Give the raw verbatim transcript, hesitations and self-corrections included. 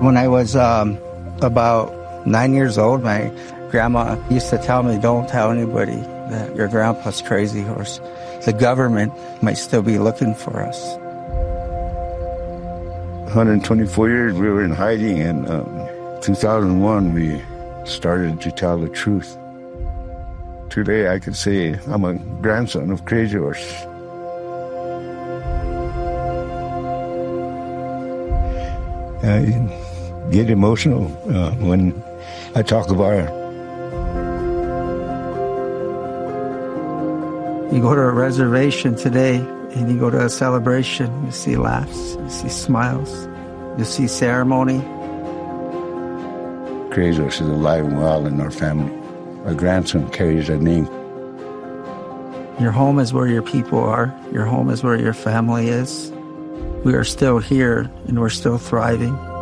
When I was um, about nine years old, my grandma used to tell me, don't tell anybody that your grandpa's Crazy Horse. The government might still be looking for us. one hundred twenty-four years we were in hiding, and um, two thousand one we started to tell the truth. Today I could say I'm a grandson of Crazy Horse. I get emotional uh, when I talk about it. You go to a reservation today and you go to a celebration, you see laughs, you see smiles, you see ceremony. Crazy Horse is alive and well in our family. Our grandson carries our name. Your home is where your people are. Your home is where your family is. We are still here and we're still thriving.